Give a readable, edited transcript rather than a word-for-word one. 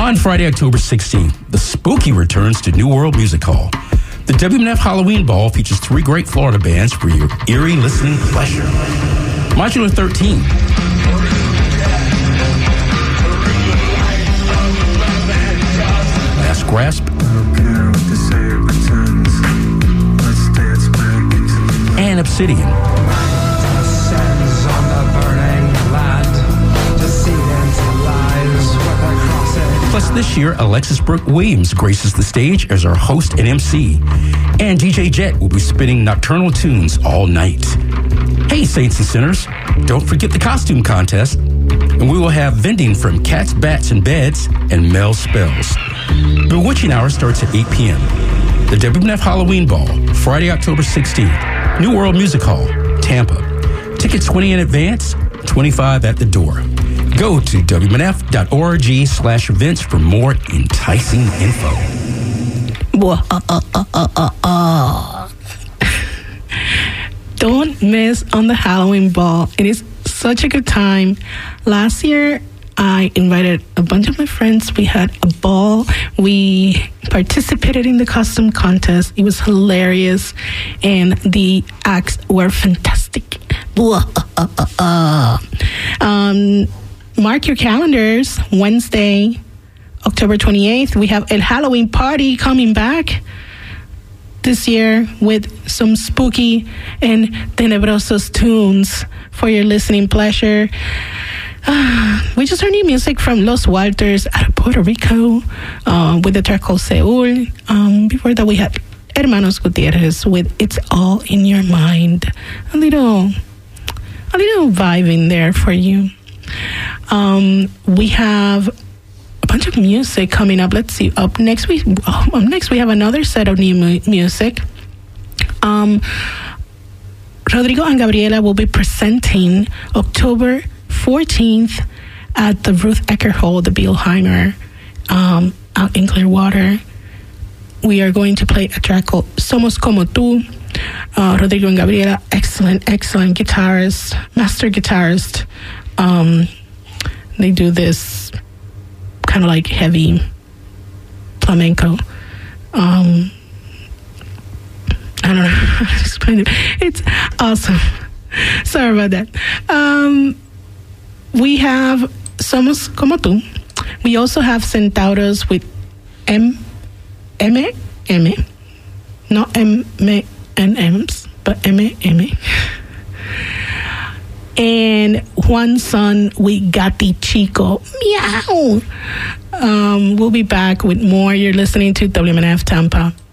On Friday, October 16th, the Spooky returns to New World Music Hall. The WMNF Halloween Ball features 3 great Florida bands for your eerie listening pleasure. Modular 13. Last Grasp. And Obsidian. Plus, this year, Alexis Brooke Williams graces the stage as our host and MC. And DJ Jet will be spinning nocturnal tunes all night. Hey, Saints and Sinners, don't forget the costume contest. And we will have vending from Cats, Bats, and Beds and Mel Spells. Bewitching Hour starts at 8 p.m. The WMNF Halloween Ball, Friday, October 16th. New World Music Hall, Tampa. Tickets $20 in advance, $25 at the door. Go to WMNF.org/events for more enticing info. Don't miss on the Halloween Ball. It is such a good time. Last year, I invited a bunch of my friends. We had a ball. We participated in the costume contest. It was hilarious. And the acts were fantastic. Mark your calendars. Wednesday, October 28th, we have a Halloween party coming back this year with some spooky and tenebrosos tunes for your listening pleasure. We just heard new music from Los Walters out of Puerto Rico with the track called Seul. Before that, we had Hermanos Gutierrez with It's All in Your Mind. A little vibe in there for you. We have a bunch of music coming up. Let's see. Up next, we have another set of new music. Rodrigo and Gabriela will be presenting October 14th at the Ruth Ecker Hall, the Bielheimer, out in Clearwater. We are going to play a track called Somos Como Tú. Rodrigo and Gabriela, excellent guitarist, master guitarist. They do this kind of like heavy flamenco. I don't know how to explain it. It's awesome. Sorry about that. We have Somos Como Tú. We also have Centauros with M, not M&M's, but M. And Juan Son with Gati Chico. Meow. We'll be back with more. You're listening to WMNF Tampa.